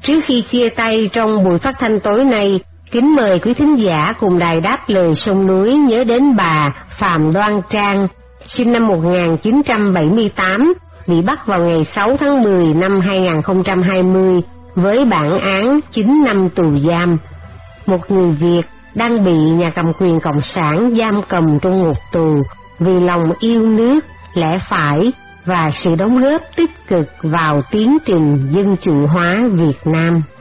Trước khi chia tay trong buổi phát thanh tối nay, kính mời quý thính giả cùng đài Đáp Lời Sông Núi nhớ đến bà Phạm Đoan Trang, sinh năm 1978, bị bắt vào ngày 6 tháng 10 năm 2020 với bản án 9 năm tù giam. Một người Việt đang bị nhà cầm quyền Cộng sản giam cầm trong ngục tù vì lòng yêu nước, lẽ phải và sự đóng góp tích cực vào tiến trình dân chủ hóa Việt Nam.